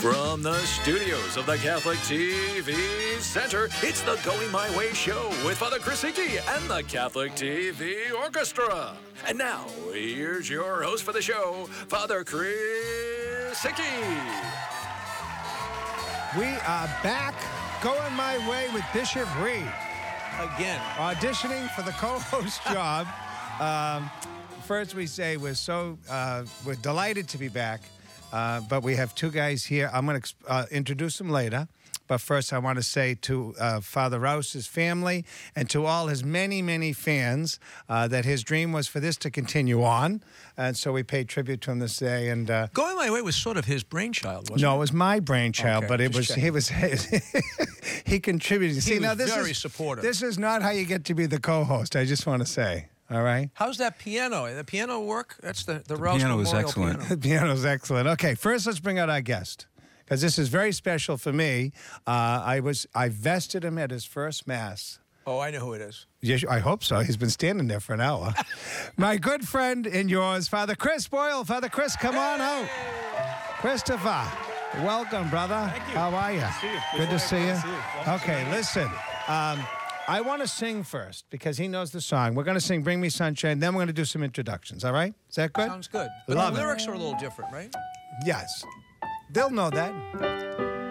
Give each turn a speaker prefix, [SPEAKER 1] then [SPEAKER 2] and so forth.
[SPEAKER 1] From the studios of the Catholic TV Center, it's the Going My Way show with Father Chris Hickey and the Catholic TV Orchestra. And now, here's your host for the show, Father Chris Hickey.
[SPEAKER 2] We are back, Going My Way with Bishop Reed.
[SPEAKER 3] Again.
[SPEAKER 2] Auditioning for the co-host job. First, we say we're delighted to be back. But we have two guys here. I'm going to introduce them later. But first, I want to say to Father Rouse's family and to all his many, many fans that his dream was for this to continue on. And so we paid tribute to him this day. And
[SPEAKER 3] Going My Way was sort of his brainchild, wasn't it?
[SPEAKER 2] No, it was my brainchild,
[SPEAKER 3] Okay,
[SPEAKER 2] but it was
[SPEAKER 3] checking.
[SPEAKER 2] he contributed.
[SPEAKER 3] He was very supportive.
[SPEAKER 2] This is not how you get to be the co-host, I just want to say. All right?
[SPEAKER 3] How's that piano? The piano work? That's the Rouse
[SPEAKER 4] piano is
[SPEAKER 3] Memorial
[SPEAKER 4] excellent.
[SPEAKER 3] piano.
[SPEAKER 2] The piano's excellent. Okay, first let's bring out our guest, because this is very special for me. I vested him at his first Mass.
[SPEAKER 3] Oh, I know who it is.
[SPEAKER 2] Yes, I hope so. He's been standing there for an hour. My good friend and yours, Father Chris Boyle. Father Chris, come on out. Christopher, welcome, brother.
[SPEAKER 5] Thank you.
[SPEAKER 2] How are you?
[SPEAKER 5] Good to see you.
[SPEAKER 2] Good to see you.
[SPEAKER 5] Good
[SPEAKER 2] Okay, listen. I want to sing first because he knows the song. We're going to sing Bring Me Sunshine, then we're going to do some introductions, all right? Is that good?
[SPEAKER 3] Sounds good. But
[SPEAKER 2] Love
[SPEAKER 3] the
[SPEAKER 2] it.
[SPEAKER 3] lyrics are a little different, right?
[SPEAKER 2] Yes. They'll know that.